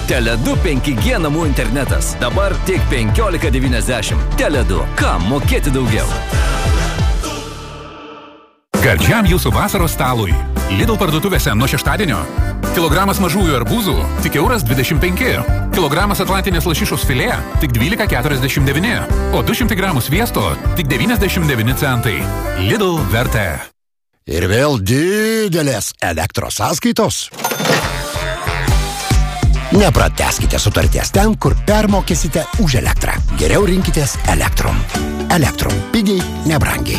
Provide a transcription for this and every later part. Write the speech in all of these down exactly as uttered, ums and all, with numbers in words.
Tele du penki G namų internetas. Dabar tik penkiolika devyniasdešimt. Tele du. Kam mokėti daugiau? Gardžiam jūsų vasaros stalui. Lidl parduotuvėse nuo šeštadienio. Kilogramas mažųjų arbūzų tik euras dvidešimt penki. Kilogramas atlantinės lašišos filė tik dvylika keturiasdešimt devyni. O du šimtai gramų sviesto tik devyniasdešimt devyni centai. Lidl vertė. Ir vėl didelės elektros sąskaitos. Nepratęskite sutarties ten, kur permokėsite už elektrą. Geriau rinkitės Elektrum. Elektrum. Pigiai, nebrangiai.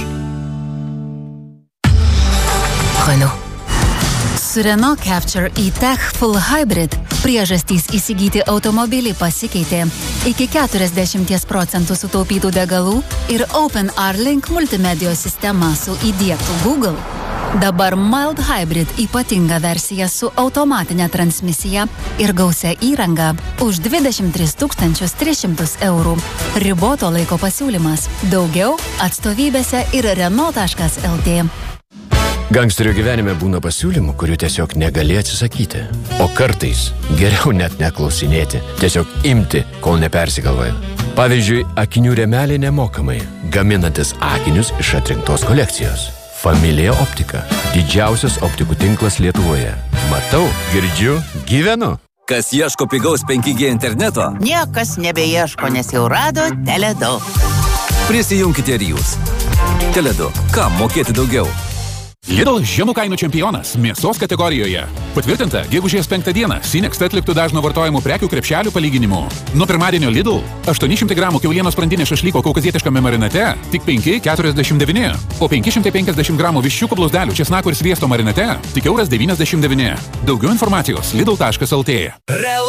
Renault. Su Renault Capture e-Tech Full Hybrid priežastys įsigyti automobilį pasikeitė. Iki keturiasdešimt procentų sutaupytų degalų ir OpenR Link multimedijos sistema su įdiegtu Google. Dabar Mild Hybrid ypatinga versija su automatinė transmisija ir gausia įranga už dvidešimt tris tūkstančius tris šimtus eurų. Riboto laiko pasiūlymas. Daugiau atstovybėse ir Renault taškas L T. Gangsterio gyvenime būna pasiūlymų, kurių tiesiog negali atsisakyti. O kartais geriau net neklausinėti, tiesiog imti, kol nepersigalvoja. Pavyzdžiui, akinių rėmeliai nemokamai, gaminantis akinius iš atrinktos kolekcijos. Familija Optika. Didžiausias optikų tinklas Lietuvoje. Matau, girdžiu, gyvenu. Kas ieško pigaus penki G interneto? Niekas nebeieško, nes jau rado Tele du. Prisijunkite ir jūs. Tele du. Kam mokėti daugiau? Lidl žemų kainų čempionas mėsos kategorijoje. Patvirtinta, gegužės penktą dieną Sinext atliktų dažno vartojimų prekių krepšelių palyginimu. Nuo pirmadienio Lidl aštuoni šimtai gramų kiaulienos sprandinės šašlyko kaukazietiškame marinate tik penki keturiasdešimt devyni, o penki šimtai penkiasdešimt gramų viščiukų blauzdelių česnako ir sviesto marinate tik euras devyniasdešimt devyni. Daugiau informacijos lidl taškas L T.